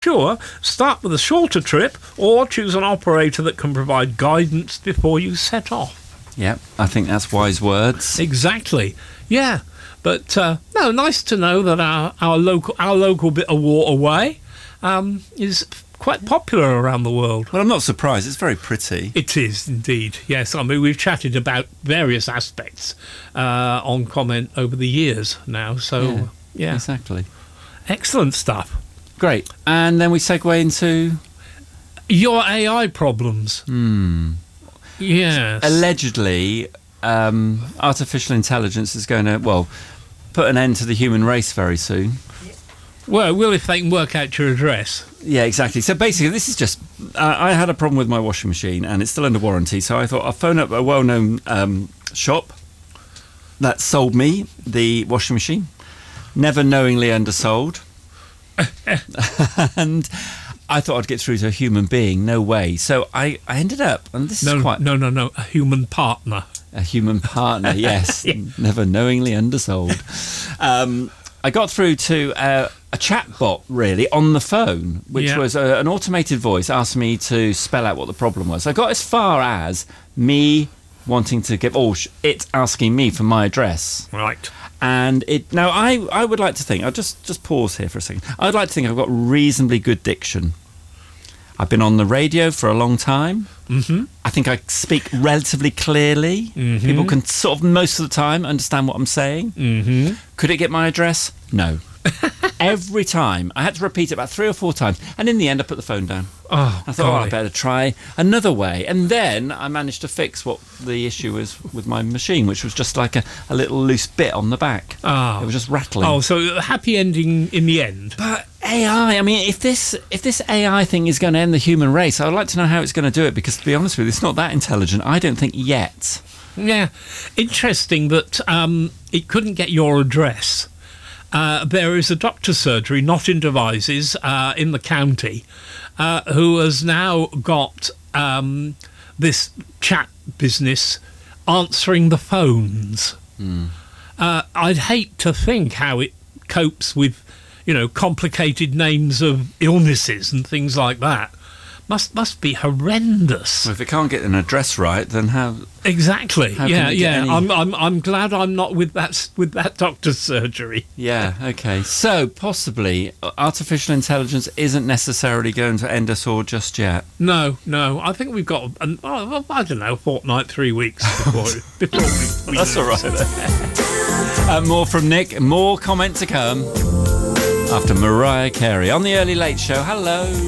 sure, start with a shorter trip or choose an operator that can provide guidance before you set off. Yeah, I think that's wise words. Exactly. Yeah. But, no, nice to know that our local bit of waterway is quite popular around the world. Well, I'm not surprised. It's very pretty. It is indeed, yes. I mean, we've chatted about various aspects on comment over the years now, so, yeah. Exactly. Excellent stuff. Great. And then we segue into... your AI problems. Yes. Allegedly, artificial intelligence is going to, well, put an end to the human race very soon. Well, if they can work out your address. Yeah, exactly. So basically, this is just... I had a problem with my washing machine, and it's still under warranty, so I thought I'll phone up a well-known shop that sold me the washing machine, never knowingly undersold. And I thought I'd get through to a human being. No way. So I ended up, and this is quite... No, a human partner. A human partner, yes. Never knowingly undersold. I got through to a chat bot, really, on the phone, which was an automated voice asked me to spell out what the problem was. I got as far as me wanting to give... it asking me for my address. Right. And it... Now, I would like to think... I'll just pause here for a second. I'd like to think I've got reasonably good diction. I've been on the radio for a long time. Mm-hmm. I think I speak relatively clearly. Mm-hmm. People can sort of, most of the time, understand what I'm saying. Mm-hmm. Could it get my address? No. Every time. I had to repeat it about 3 or 4 times. And in the end, I put the phone down. I thought, I better try another way. And then I managed to fix what the issue was with my machine, which was just like a little loose bit on the back. It was just rattling. Oh, so a happy ending in the end. But AI, I mean, if this AI thing is going to end the human race, I would like to know how it's going to do it, because to be honest with you, it's not that intelligent, I don't think, yet. Yeah. Interesting that it couldn't get your address. There is a doctor's surgery, not in Devizes, in the county, who has now got this chat business answering the phones. I'd hate to think how it copes with, complicated names of illnesses and things like that. Must be horrendous. Well, if it can't get an address right, then how? Exactly. How can it get any... I'm glad I'm not with that doctor's surgery. Yeah. Okay. So possibly artificial intelligence isn't necessarily going to end us all just yet. No. I think we've got I don't know, a fortnight, 3 weeks before we That's all right. More from Nick. More comment to come after Mariah Carey on the Early Late Show. Hello.